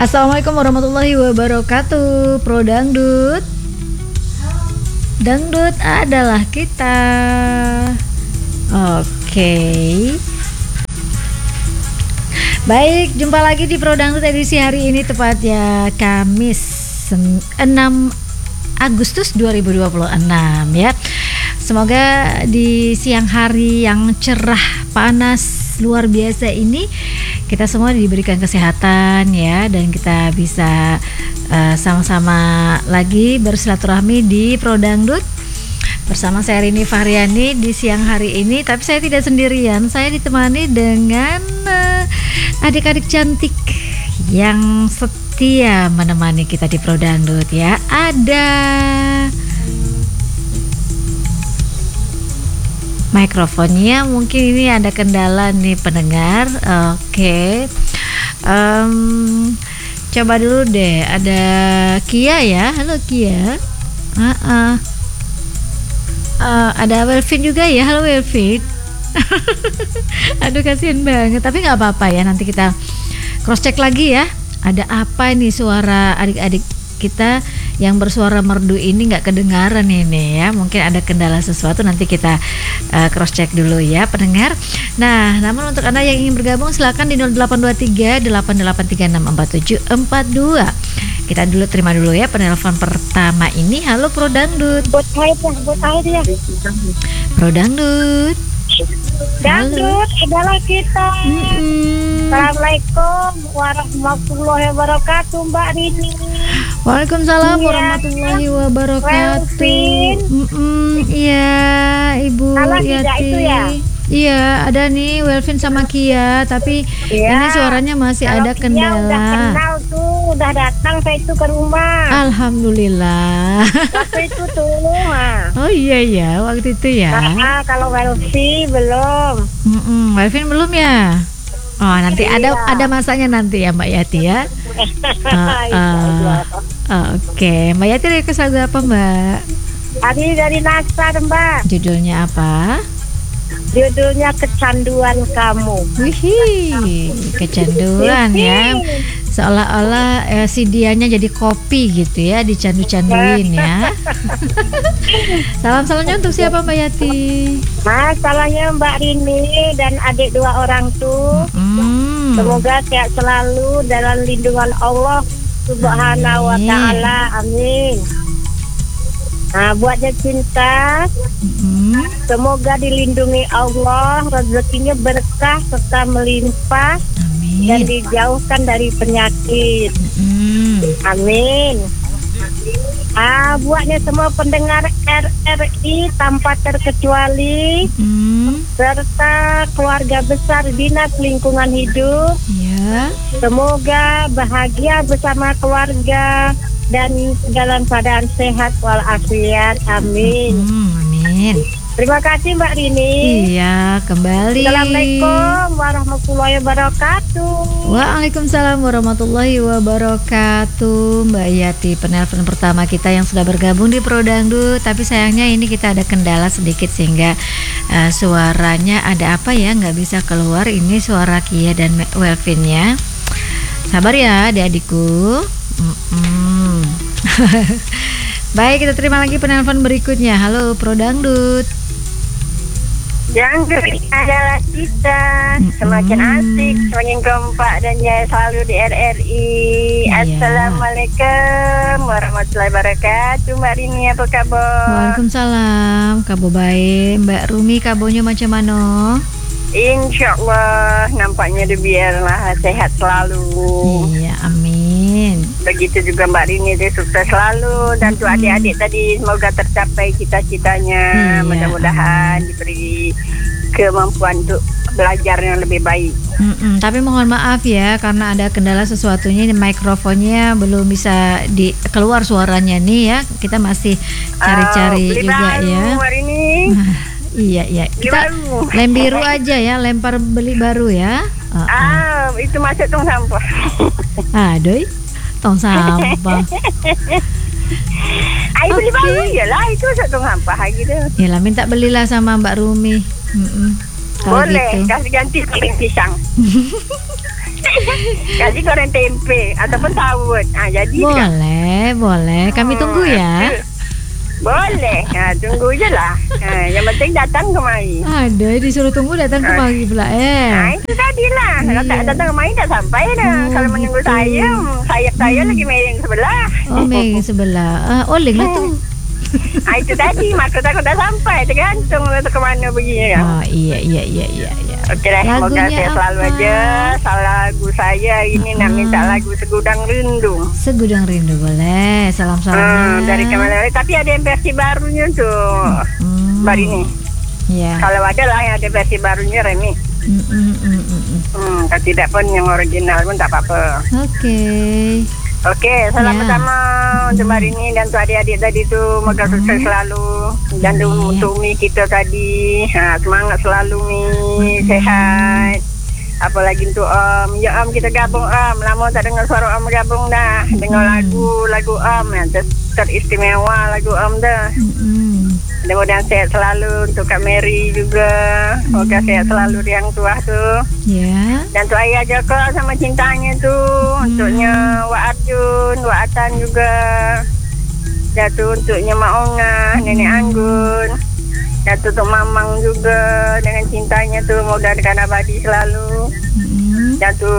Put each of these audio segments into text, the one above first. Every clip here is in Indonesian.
Assalamualaikum warahmatullahi wabarakatuh. Pro Dangdut. Dangdut adalah kita. Oke. Baik, jumpa lagi di Pro Dangdut edisi hari ini, tepatnya Kamis 6 Agustus 2026 ya. Semoga di siang hari yang cerah, panas, luar biasa ini kita semua diberikan kesehatan ya, dan kita bisa sama-sama lagi bersilaturahmi di Pro Dangdut bersama saya Rini Fahriani di siang hari ini. Tapi saya tidak sendirian, saya ditemani dengan adik-adik cantik yang setia menemani kita di Pro Dangdut ya. Ada mikrofonnya, mungkin ini ada kendala nih pendengar. Oke. Coba dulu deh, ada Kia ya. Halo Kia. Ada Welvin juga ya. Halo Welvin. Aduh, kasihan banget, tapi nggak apa-apa ya, nanti kita cross check lagi ya. Ada apa nih suara adik-adik kita yang bersuara merdu ini nggak kedengaran ini ya, mungkin ada kendala sesuatu, nanti kita cross check dulu ya pendengar. Nah, namun untuk Anda yang ingin bergabung silakan di 0823 88364742. Kita dulu terima dulu ya penelpon pertama ini. Halo Pro Dangdut. Buat air ya. Pro Dangdut. Dangdut adalah kita. Assalamualaikum warahmatullahi wabarakatuh, Mbak Rini. Waalaikumsalam Iya. warahmatullahi wabarakatuh. Welvin. Iya, Ibu Salah tidak Yati. itu ya? Iya, ada nih Welvin sama Kia, tapi Iya. ini suaranya masih Kalau ada dia kendala. udah kenal tuh, udah datang saya itu ke rumah. Alhamdulillah. Waktu itu tuh. Oh iya waktu itu ya. Kalau Welvin belum. Welvin belum ya. Oh, nanti Iya. ada masanya nanti ya Mbak Yati ya. Oke, Mbak Yati request lagu apa Mbak? Tadi dari Nasar, Mbak. Judulnya apa? Judulnya Kecanduan Kamu. Wih, kecanduan ya. Seolah-olah si dianya jadi kopi gitu ya, dicandu-canduin ya. Salam-salamnya untuk siapa Mbak Yati? Masalahnya Mbak Rini dan adik dua orang tuh. Semoga sehat selalu dalam lindungan Allah Subhanahu wa ta'ala. Amin. Nah, buatnya cinta, semoga dilindungi Allah, rezekinya berkah serta melimpah. Amin. Dan dijauhkan dari penyakit. Amin. Buatnya semua pendengar RRI tanpa terkecuali, serta keluarga besar Dinas Lingkungan Hidup. Ya. Semoga bahagia bersama keluarga dan dalam keadaan sehat walafiat. Amin. Amin. Terima kasih Mbak Rini. Iya, kembali. Assalamualaikum warahmatullahi wabarakatuh. Waalaikumsalam warahmatullahi wabarakatuh. Mbak Yati, penelpon pertama kita yang sudah bergabung di Pro Dangdut. Tapi sayangnya ini kita ada kendala sedikit sehingga suaranya ada apa ya, nggak bisa keluar. Ini suara Kia dan Welvin ya. Sabar ya adik-adikku. Baik, kita terima lagi penelpon berikutnya. Halo Pro Dangdut. Dangdut adalah kita, semakin asik, semakin kompak dan jaya selalu di RRI. Iya. Assalamualaikum warahmatullahi wabarakatuh. Mbak Rini, apa kabar? Waalaikumsalam. Kabo baik. Mbak Rumi, kabonya macam mana? Insya Allah, nampaknya biarlah sehat selalu. Iya, amin. Begitu juga Mbak Rini, dia sukses selalu. Dan tuh adik-adik tadi semoga tercapai cita-citanya. Iya, Mudah-mudahan diberi kemampuan untuk belajar yang lebih baik. Tapi mohon maaf ya, karena ada kendala sesuatunya, ini mikrofonnya belum bisa keluar suaranya nih ya. Kita masih cari-cari beli juga baru, ya. Mbak Rini. Iya. Kita lem biru aja ya, lempar beli baru ya. Itu masuk tong sampah. Aduh, tong sampah. Ayo beli baru ya lah, itu masuk tong sampah gitu. Ya lah, minta belilah sama Mbak Rumi. Kalau Boleh, gitu. kasih ganti piring pisang. Kasih goreng tempe ataupun sawut. Jadi Boleh. Kami tunggu ya. Boleh. Tunggu je lah. Yang penting datang kemari. Ada disuruh tunggu datang kemari pula Itu tadi lah. Kalau tak datang kemari tak sampai dah. Kalau menunggu sayap saya lagi miring sebelah. Oh, miring sebelah. Oleng lah tu. Itu tadi maksud aku dah sampai. Tergantung ke mana begini kan. Oh iya. Okey dah, semoga saya selalu aja. Lagu saya ini nak minta lagu Segudang Rindu. Segudang Rindu boleh. Salam-salamnya dari Kamalari. Tapi ada yang versi barunya tuh baru ini. Ya. Kalau ada lah yang ada versi barunya remix. Kalau tidak pun yang original pun tak apa-apa. Okey, selamat sama untuk hari ini dan untuk adik-adik tadi tu, semoga sukses selalu. Dan untuk Mi kita tadi, semangat selalu Mi, sehat. Apalagi untuk Om, ya Om kita gabung Om, lama tak dengar suara Om gabung dah. Dengar lagu Om yang teristimewa lagu Om dah. Mudah-mudahan sehat selalu untuk Kak Mary juga. Semoga sehat selalu yang tua tu. Ya. Dan untuk Ayah Joko sama cintanya tu. Untuknya Wak Arjun, Wak Atan juga. Dan tu untuknya Mak Ongah, Nenek Anggun. Dan tu untuk Mamang juga dengan cintanya tu. Semoga dekat abadi selalu. Dan tu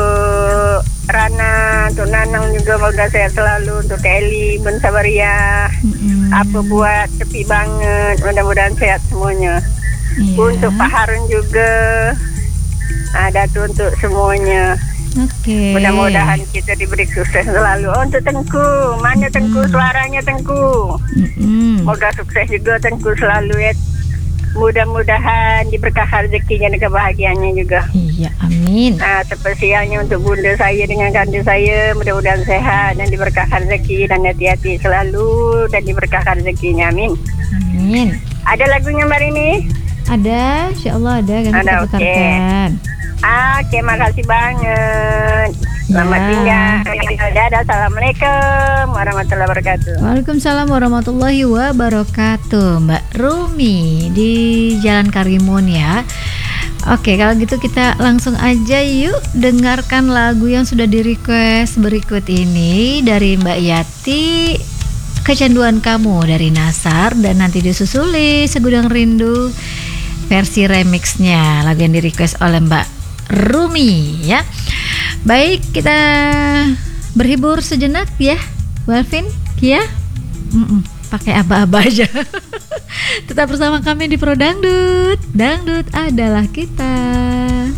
Rana, untuk Nanang juga semoga sehat selalu. Untuk Kelly, Bun Sabaria. Apa buat sepi banget, mudah-mudahan sehat semuanya. Untuk Pak Harun juga ada tu untuk semuanya. Mudah-mudahan kita diberi sukses selalu. Untuk Tengku, mana Tengku suaranya Tengku? Semoga sukses juga Tengku selalu ya. Mudah-mudahan diberkahkan rezekinya dan kebahagiaannya juga. Iya, amin. Spesialnya untuk bunda saya dengan kanda saya, mudah-mudahan sehat dan diberkahkan rezeki dan hati-hati selalu dan diberkahkan rezekinya. Amin. Ada lagunya Mbak Rini? Ada, insyaAllah ada. Kami kita putarkan. Okey, makasih banget. Selamat tinggal. Dadah, assalamualaikum warahmatullahi wabarakatuh. Waalaikumsalam warahmatullahi wabarakatuh. Mbak Rumi di Jalan Karimun ya. Oke, kalau gitu kita langsung aja yuk dengarkan lagu yang sudah di-request berikut ini dari Mbak Yati, Kecanduan Kamu dari Nasar, dan nanti disusuli Segudang Rindu versi remixnya, lagu yang di-request oleh Mbak Rumi ya. Baik, kita berhibur sejenak ya, Walvin, Kia. Pakai aba-aba aja. Tetap bersama kami di Pro Dangdut. Dangdut adalah kita.